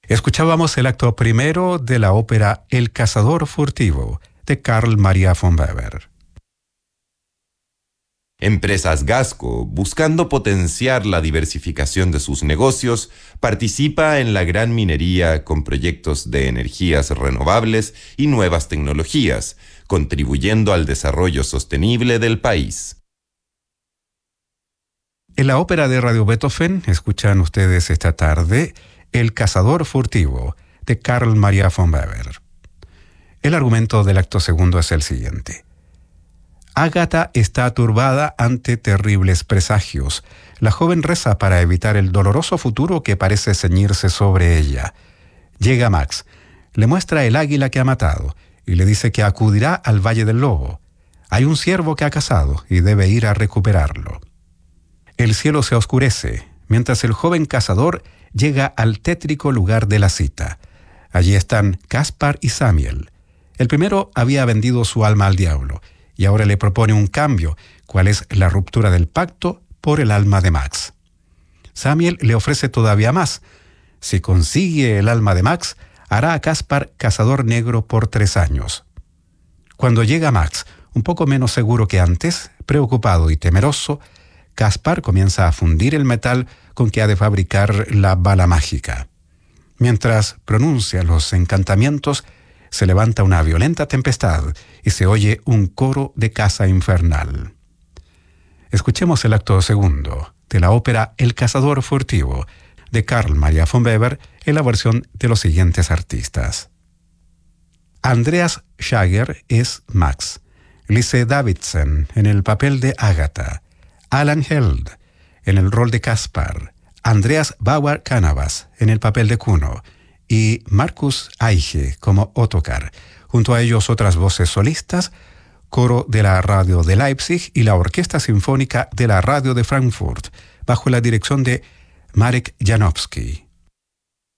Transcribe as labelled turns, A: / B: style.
A: Escuchábamos el acto primero de la ópera El cazador furtivo, de Carl Maria von Weber.
B: Empresas Gasco, buscando potenciar la diversificación de sus negocios, participa en la gran minería con proyectos de energías renovables y nuevas tecnologías, contribuyendo al desarrollo sostenible del país.
A: En la ópera de Radio Beethoven escuchan ustedes esta tarde El cazador furtivo, de Carl Maria von Weber. El argumento del acto segundo es el siguiente. Ágata está turbada ante terribles presagios. La joven reza para evitar el doloroso futuro que parece ceñirse sobre ella. Llega Max, le muestra el águila que ha matado y le dice que acudirá al Valle del Lobo. Hay un ciervo que ha cazado y debe ir a recuperarlo. El cielo se oscurece, mientras el joven cazador llega al tétrico lugar de la cita. Allí están Caspar y Samuel. El primero había vendido su alma al diablo y ahora le propone un cambio, cual es la ruptura del pacto por el alma de Max. Samuel le ofrece todavía más. Si consigue el alma de Max, hará a Caspar cazador negro por 3 años. Cuando llega Max, un poco menos seguro que antes, preocupado y temeroso, Caspar comienza a fundir el metal con que ha de fabricar la bala mágica. Mientras pronuncia los encantamientos, se levanta una violenta tempestad y se oye un coro de caza infernal. Escuchemos el acto segundo de la ópera El cazador furtivo, de Carl Maria von Weber, en la versión de los siguientes artistas. Andreas Schager es Max, Lise Davidsen en el papel de Ágata, Alan Held en el rol de Caspar, Andreas Bauer-Canavas en el papel de Kuno y Markus Eiche como Ottokar. Junto a ellos otras voces solistas, coro de la radio de Leipzig y la Orquesta Sinfónica de la radio de Frankfurt, bajo la dirección de Marek Janowski.